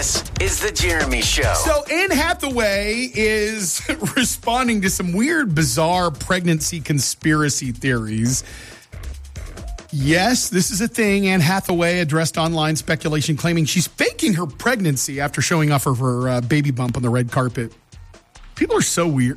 This is The Jeremy Show. So Anne Hathaway is responding to some weird, bizarre pregnancy conspiracy theories. Yes, this is a thing. Anne Hathaway addressed online speculation claiming she's faking her pregnancy after showing off her baby bump on the red carpet. People are so weird.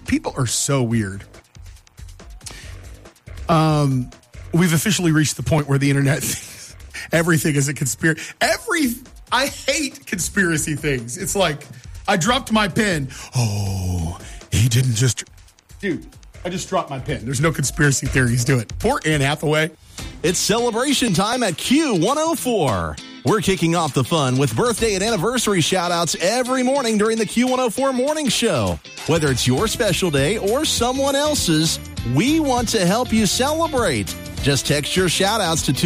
We've officially reached the point where the internet thinks everything is a conspiracy. I hate conspiracy things. It's like, I dropped my pen. Oh, he didn't just... Dude, I just dropped my pen. There's no conspiracy theories to it. Poor Anne Hathaway. It's celebration time at Q104. We're kicking off the fun with birthday and anniversary shout-outs every morning during the Q104 Morning Show. Whether it's your special day or someone else's, we want to help you celebrate. Just text your shout-outs to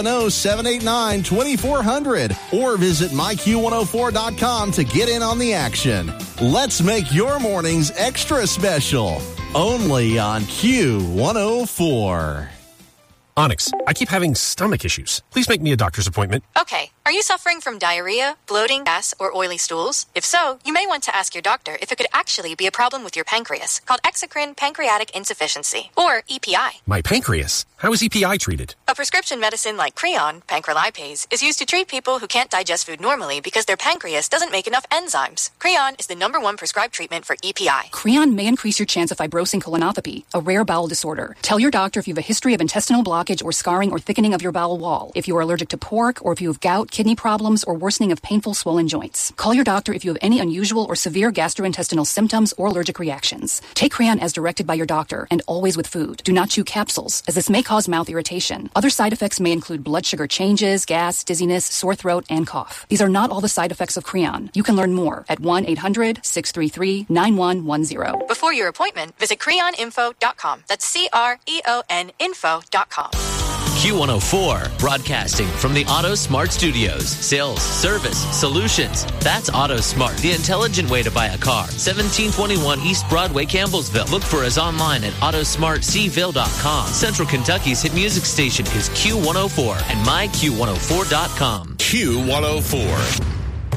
270-789-2400 or visit myQ104.com to get in on the action. Let's make your mornings extra special. Only on Q104. Onyx, I keep having stomach issues. Please make me a doctor's appointment. Okay. Are you suffering from diarrhea, bloating, gas, or oily stools? If so, you may want to ask your doctor if it could actually be a problem with your pancreas, called exocrine pancreatic insufficiency, or EPI. My pancreas? How is EPI treated? A prescription medicine like Creon, pancrelipase, is used to treat people who can't digest food normally because their pancreas doesn't make enough enzymes. Creon is the #1 prescribed treatment for EPI. Creon may increase your chance of fibrosing colonopathy, a rare bowel disorder. Tell your doctor if you have a history of intestinal blockage or scarring or thickening of your bowel wall, if you are allergic to pork, or if you have gout, kidney problems, or worsening of painful swollen joints. Call your doctor if you have any unusual or severe gastrointestinal symptoms or allergic reactions. Take Creon as directed by your doctor, and always with food. Do not chew capsules, as this may cause mouth irritation. Other side effects may include blood sugar changes, gas, dizziness, sore throat, and cough. These are not all the side effects of Creon. You can learn more at 1-800-633-9110. Before your appointment, visit creoninfo.com. That's CREON info.com. Q104, broadcasting from the Auto Smart Studios. Sales, service, solutions. That's Auto Smart, the intelligent way to buy a car. 1721 East Broadway, Campbellsville. Look for us online at autosmartcville.com. Central Kentucky's hit music station is Q104 and myQ104.com. Q104.